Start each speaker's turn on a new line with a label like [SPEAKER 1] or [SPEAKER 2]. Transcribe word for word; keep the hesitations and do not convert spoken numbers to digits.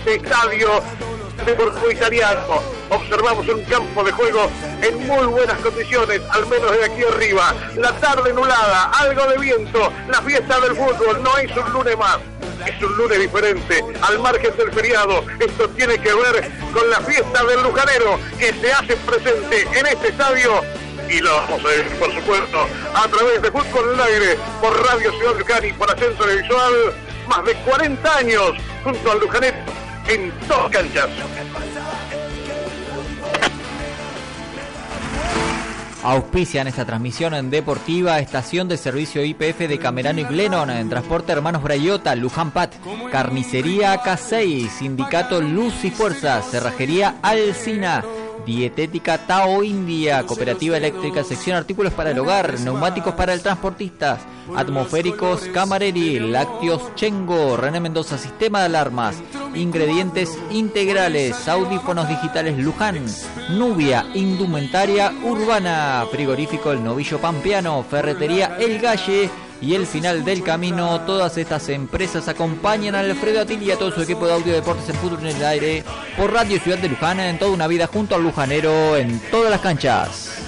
[SPEAKER 1] este estadio Deportivo Italiano. Observamos un campo de juego en muy buenas condiciones, al menos de aquí arriba. La tarde nublada, algo de viento, la fiesta del fútbol no es un lunes más. Es un lunes diferente, al margen del feriado. Esto tiene que ver con la fiesta del lujanero que se hace presente en este estadio. Y lo vamos a ver, por supuesto, a través de Fútbol en el Aire, por Radio Ciudad Luján y por Ascenso Visual. Más de cuarenta años junto al lujanero en dos canchas.
[SPEAKER 2] Auspician esta transmisión en deportiva Estación de Servicio I P F de Camerano y Glennon, en Transporte Hermanos Brayota, Luján Pat, Carnicería K seis, Sindicato Luz y Fuerza, Cerrajería Alcina, Dietética Tao India, Cooperativa Eléctrica, Sección Artículos para el Hogar, Neumáticos para el Transportista, Atmosféricos Camareri, Lácteos Chengo, René Mendoza, Sistema de Alarmas, Ingredientes Integrales, Audífonos Digitales Luján, Nubia, Indumentaria Urbana, Frigorífico El Novillo Pampeano, Ferretería El Galle y El Final del Camino. Todas estas empresas acompañan a Alfredo Atili y a todo su equipo de audio deportes en Fútbol en el Aire por Radio Ciudad de Luján, en toda una vida junto al lujanero en todas las canchas.